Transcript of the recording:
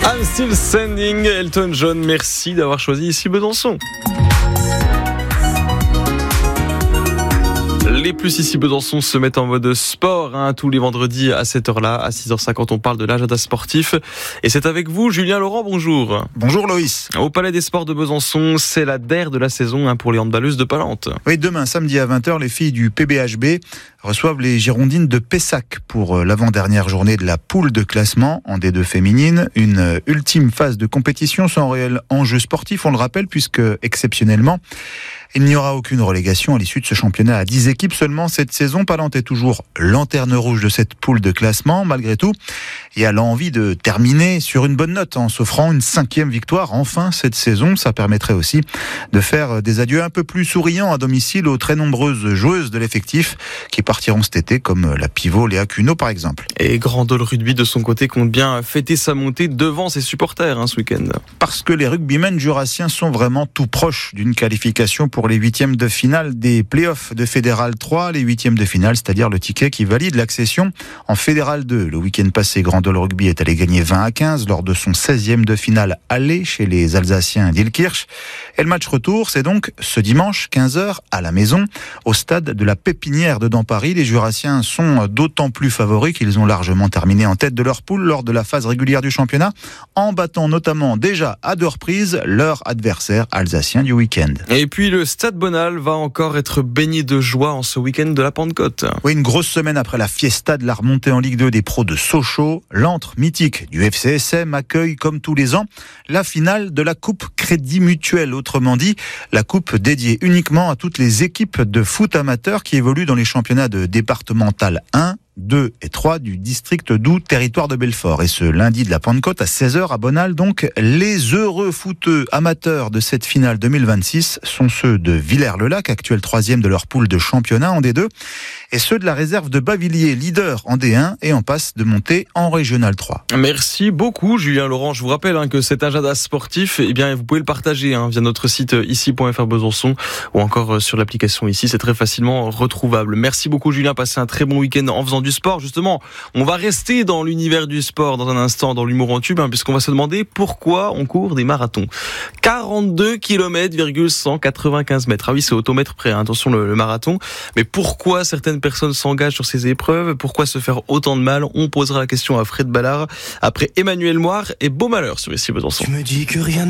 I'm Still Standing, Elton John, merci d'avoir choisi ici Besançon. Les plus ici Besançon se mettent en mode sport tous les vendredis à cette heure-là, à 6h50, on parle de l'agenda sportif. Et c'est avec vous, Julien Laurent, bonjour. Bonjour Loïs. Au Palais des Sports de Besançon, c'est la DER de la saison pour les handballeuses de Palente. Oui, demain, samedi à 20h, les filles du PBHB reçoivent les Girondines de Pessac pour l'avant-dernière journée de la poule de classement en D2 féminine. Une ultime phase de compétition sans réel enjeu sportif, on le rappelle, puisque exceptionnellement, il n'y aura aucune relégation à l'issue de ce championnat à 10 équipes seulement cette saison. Palente est toujours lanterne rouge de cette poule de classement. Malgré tout, il y a l'envie de terminer sur une bonne note en s'offrant une 5e victoire enfin cette saison. Ça permettrait aussi de faire des adieux un peu plus souriants à domicile aux très nombreuses joueuses de l'effectif qui partiront cet été, comme la pivot Léa Cuno par exemple. Et Grandol Rugby de son côté compte bien fêter sa montée devant ses supporters ce week-end. Parce que les rugbymen jurassiens sont vraiment tout proches d'une qualification pour les 8e de finale des playoffs de Fédéral 3, les 8e de finale, c'est-à-dire le ticket qui valide l'accession en Fédéral 2. Le week-end passé, Grandol Rugby est allé gagner 20-15 lors de son 16e de finale aller chez les Alsaciens d'Ilkirch. Et le match retour, c'est donc ce dimanche, 15h, à la maison, au stade de la Pépinière de Paris. Les Jurassiens sont d'autant plus favoris qu'ils ont largement terminé en tête de leur poule lors de la phase régulière du championnat, en battant notamment déjà à 2 reprises leur adversaire alsacien du week-end. Et puis le Stade Bonal va encore être baigné de joie en ce week-end de la Pentecôte. Oui, une grosse semaine après la fiesta de la remontée en Ligue 2 des pros de Sochaux, l'antre mythique du FCSM accueille comme tous les ans la finale de la Coupe Crédit Mutuel, autrement dit la coupe dédiée uniquement à toutes les équipes de foot amateurs qui évoluent dans les championnats de départemental 1, 2 et 3 du district d'Oud, territoire de Belfort. Et ce lundi de la Pentecôte à 16h à Bonal, donc, les heureux footeux amateurs de cette finale 2026 sont ceux de Villers-le-Lac, actuel 3e de leur poule de championnat en D2, et ceux de la réserve de Bavilliers, leader en D1 et en passe de monter en Régional 3. Merci beaucoup Julien Laurent. Je vous rappelle que cet agenda sportif, vous pouvez le partager via notre site ici.fr Besançon ou encore sur l'application ici. C'est très facilement retrouvable. Merci beaucoup Julien. Passez un très bon week-end en faisant du sport. Justement, on va rester dans l'univers du sport dans un instant, dans l'humour en tube, puisqu'on va se demander pourquoi on court des marathons. 42 km 195 mètres. Ah oui, c'est au mètre près. Attention le marathon. Mais pourquoi certaines personnes s'engagent sur ces épreuves? Pourquoi se faire autant de mal? On posera la question à Fred Ballard après Emmanuel Moire et Beau Malheur sur ici Besançon. Tu me dis que rien